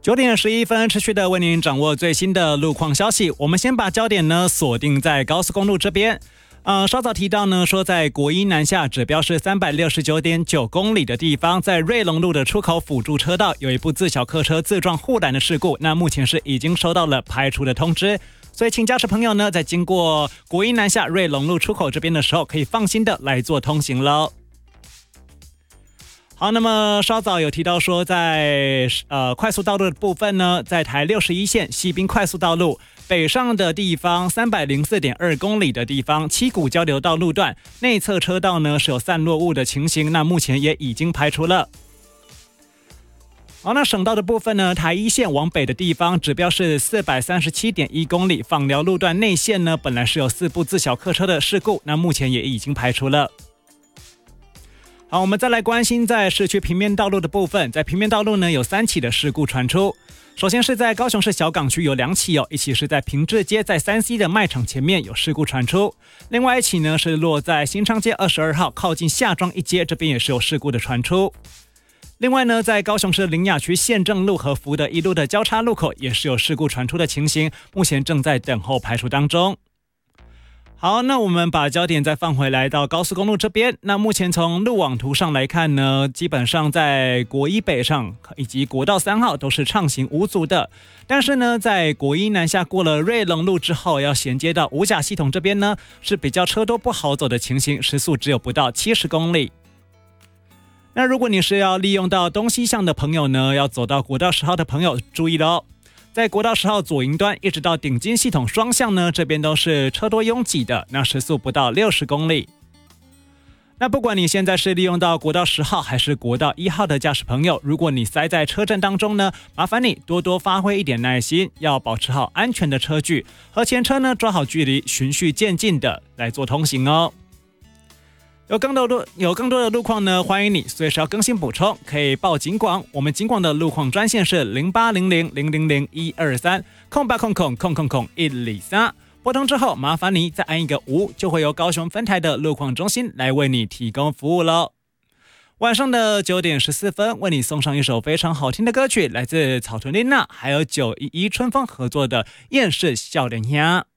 9点11分，持续的为您掌握最新的路况消息。我们先把焦点呢锁定在高速公路这边。稍早提到呢，说在国一南下指标是369.9公里的地方，在瑞隆路的出口辅助车道有一部自小客车自撞护栏的事故，那目前是已经收到了排除的通知，所以请驾驶朋友呢，在经过国一南下瑞隆路出口这边的时候，可以放心的来做通行了。好，那么稍早有提到说在快速道路的部分呢，在台61线西滨快速道路北上的地方304.2公里的地方，七股交流道路段内侧车道呢是有散落物的情形，那目前也已经排除了。好，那省道的部分呢，台一线往北的地方指标是437.1公里，枋寮路段内线呢本来是有4部自小客车的事故，那目前也已经排除了。好，我们再来关心在市区平面道路的部分，在平面道路呢有3起的事故传出。首先是在高雄市小港区有2起一起是在平治街在3C 的卖场前面有事故传出，另外一起呢是落在新昌街22号靠近下庄一街，这边也是有事故的传出。另外呢，在高雄市苓雅区县政路和福德一路的交叉路口也是有事故传出的情形，目前正在等候排除当中。好，那我们把焦点再放回来到高速公路这边。那目前从路网图上来看呢，基本上在国一北上以及国道3号都是畅行无阻的。但是呢，在国一南下过了瑞隆路之后，要衔接到五甲系统这边呢，是比较车多不好走的情形，时速只有不到70公里。那如果你是要利用到东西向的朋友呢，要走到国道10号的朋友注意了哦。在国道10号左营端一直到顶金系统双向呢，这边都是车多拥挤的，那时速不到60公里。那不管你现在是利用到国道10号还是国道1号的驾驶朋友，如果你塞在车阵当中呢，麻烦你多多发挥一点耐心，要保持好安全的车距，和前车呢抓好距离，循序渐进的来做通行哦。有更多的路况呢，欢迎你随时要更新补充，可以报警广，我们警广的路况专线是08000001230800000123，拨通之后麻烦你再按一个5，就会由高雄分台的路况中心来为你提供服务了。晚上的9点14分，为你送上一首非常好听的歌曲，来自草屯丽娜还有911春风合作的《厌世笑脸鸭》。